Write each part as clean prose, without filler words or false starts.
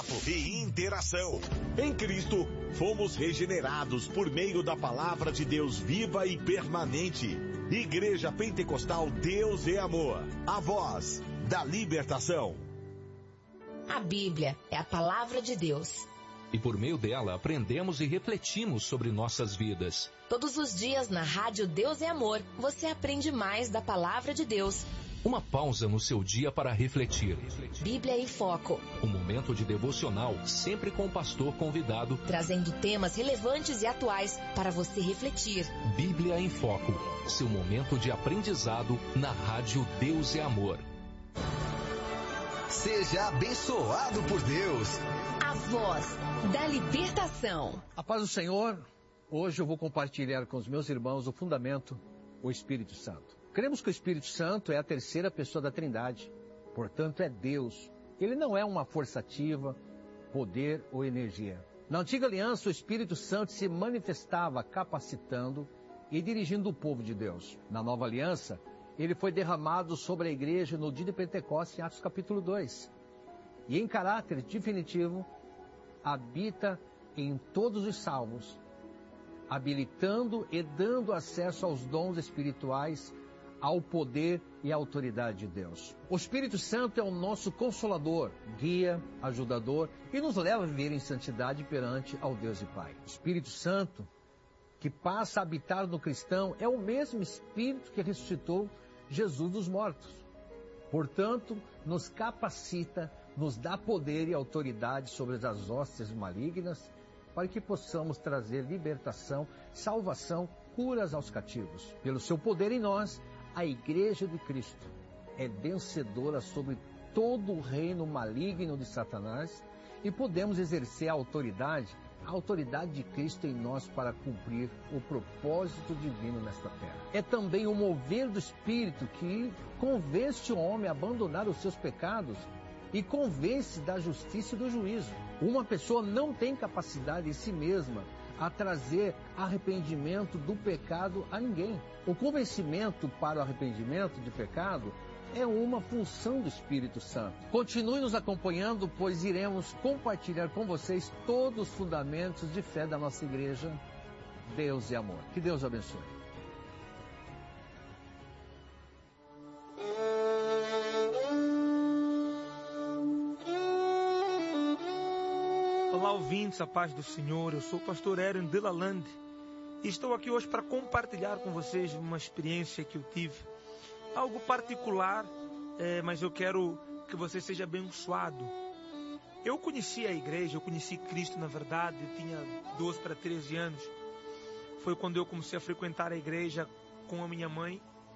bate-papo e interação. Em Cristo, fomos regenerados por meio da palavra de Deus viva e permanente. Igreja Pentecostal Deus é Amor, a voz da libertação. A Bíblia é a palavra de Deus. E por meio dela aprendemos e refletimos sobre nossas vidas. Todos os dias na Rádio Deus é Amor, você aprende mais da palavra de Deus. Uma pausa no seu dia para refletir. Bíblia em Foco. Um momento de devocional, sempre com o pastor convidado, trazendo temas relevantes e atuais para você refletir. Bíblia em Foco. Seu momento de aprendizado na Rádio Deus é Amor. Seja abençoado por Deus. A voz da libertação. A paz do Senhor. Hoje eu vou compartilhar com os meus irmãos o fundamento, o Espírito Santo. Cremos que o Espírito Santo é a terceira pessoa da Trindade, portanto é Deus. Ele não é uma força ativa, poder ou energia. Na antiga aliança, o Espírito Santo se manifestava capacitando e dirigindo o povo de Deus. Na nova aliança, ele foi derramado sobre a igreja no dia de Pentecostes, em Atos capítulo 2. E em caráter definitivo, habita em todos os salvos, habilitando e dando acesso aos dons espirituais, ao poder e à autoridade de Deus. O Espírito Santo é o nosso consolador, guia, ajudador e nos leva a viver em santidade perante ao Deus e Pai. O Espírito Santo, que passa a habitar no cristão, é o mesmo Espírito que ressuscitou Jesus dos mortos. Portanto, nos capacita, nos dá poder e autoridade sobre as hostes malignas, para que possamos trazer libertação, salvação, curas aos cativos. Pelo seu poder em nós, a Igreja de Cristo é vencedora sobre todo o reino maligno de Satanás e podemos exercer a autoridade de Cristo em nós para cumprir o propósito divino nesta terra. É também o mover do Espírito que convence o homem a abandonar os seus pecados e convence da justiça e do juízo. Uma pessoa não tem capacidade em si mesma a trazer arrependimento do pecado a ninguém. O convencimento para o arrependimento de pecado é uma função do Espírito Santo. Continue nos acompanhando, pois iremos compartilhar com vocês todos os fundamentos de fé da nossa igreja. Deus é amor. Que Deus abençoe. Olá, ouvintes, a paz do Senhor. Eu sou o pastor Aaron Delalande e estou aqui hoje para compartilhar com vocês uma experiência que eu tive. Algo particular, mas eu quero que você seja abençoado. Eu conheci a igreja, eu conheci Cristo na verdade, eu tinha 12 para 13 anos. Foi quando eu comecei a frequentar a igreja com a minha mãe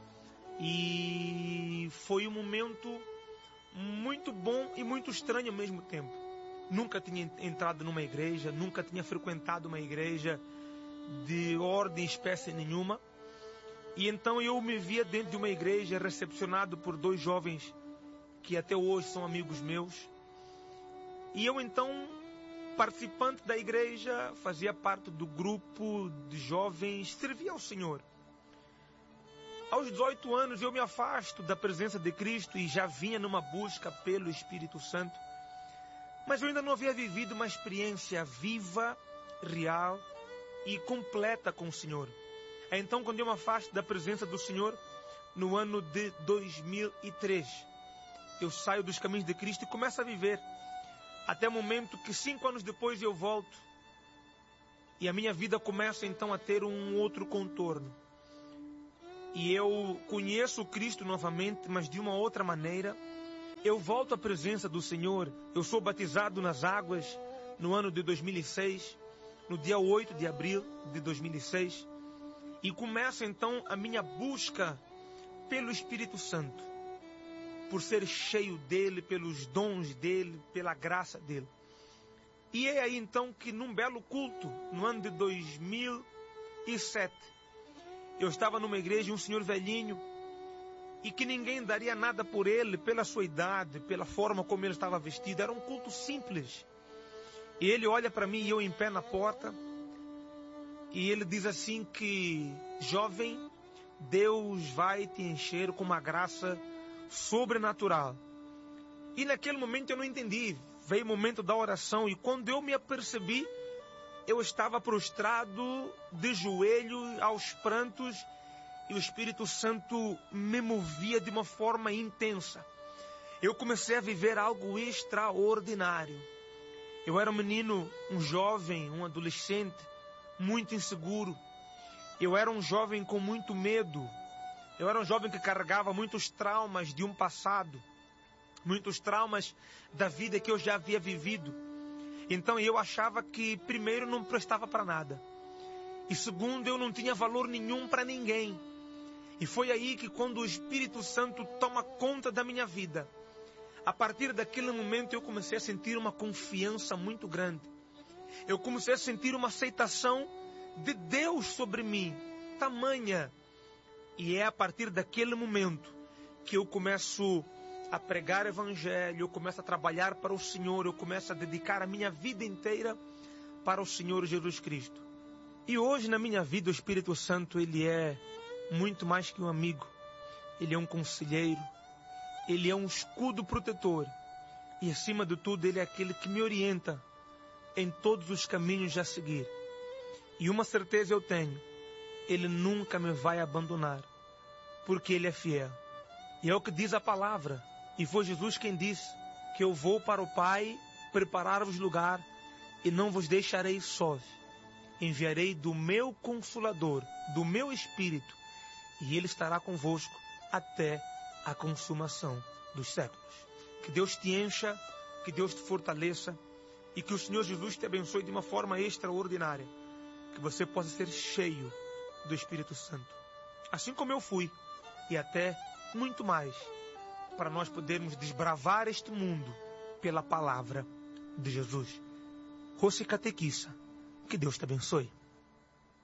e foi um momento muito bom e muito estranho ao mesmo tempo. Nunca tinha entrado numa igreja, nunca tinha frequentado uma igreja de ordem e espécie nenhuma. E então eu me via dentro de uma igreja recepcionado por dois jovens que até hoje são amigos meus. E eu então, participante da igreja, fazia parte do grupo de jovens, servia ao Senhor. Aos 18 anos eu me afasto da presença de Cristo e já vinha numa busca pelo Espírito Santo. Mas eu ainda não havia vivido uma experiência viva, real e completa com o Senhor. É então quando eu me afasto da presença do Senhor, no ano de 2003. Eu saio dos caminhos de Cristo e começo a viver. Até o momento que 5 anos depois eu volto. E a minha vida começa então a ter um outro contorno. E eu conheço Cristo novamente, mas de uma outra maneira. Eu volto à presença do Senhor. Eu sou batizado nas águas no ano de 2006, no dia 8 de abril de 2006. E começa então a minha busca pelo Espírito Santo, por ser cheio dele, pelos dons dele, pela graça dele. E é aí então que num belo culto, no ano de 2007, eu estava numa igreja e um senhor velhinho, e que ninguém daria nada por ele, pela sua idade, pela forma como ele estava vestido. Era um culto simples. E ele olha para mim e eu em pé na porta, e ele diz assim que, jovem, Deus vai te encher com uma graça sobrenatural. E naquele momento eu não entendi. veio o momento da oração, e quando eu me apercebi, eu estava prostrado, de joelho, aos prantos, e o Espírito Santo me movia de uma forma intensa. Eu comecei a viver algo extraordinário. Eu era um menino, um jovem, um adolescente, muito inseguro. Eu era um jovem com muito medo. Eu era um jovem que carregava muitos traumas de um passado, muitos traumas da vida que eu já havia vivido. Então eu achava que, primeiro, não prestava para nada, e segundo, eu não tinha valor nenhum para ninguém. E foi aí que, quando o Espírito Santo toma conta da minha vida, a partir daquele momento eu comecei a sentir uma confiança muito grande. Eu comecei a sentir uma aceitação de Deus sobre mim, tamanha. E é a partir daquele momento que eu começo a pregar o Evangelho, eu começo a trabalhar para o Senhor, eu começo a dedicar a minha vida inteira para o Senhor Jesus Cristo. E hoje na minha vida o Espírito Santo, ele é muito mais que um amigo. Ele é um conselheiro, ele é um escudo protetor, e acima de tudo ele é aquele que me orienta em todos os caminhos a seguir. E uma certeza eu tenho: ele nunca me vai abandonar, porque ele é fiel. E é o que diz a palavra. E foi Jesus quem disse que eu vou para o Pai preparar-vos lugar, e não vos deixarei sós. Enviarei do meu Consolador, do meu Espírito, e ele estará convosco até a consumação dos séculos. Que Deus te encha, que Deus te fortaleça, e que o Senhor Jesus te abençoe de uma forma extraordinária. Que você possa ser cheio do Espírito Santo, assim como eu fui, e até muito mais, para nós podermos desbravar este mundo pela palavra de Jesus. Rossi Catequissa, que Deus te abençoe.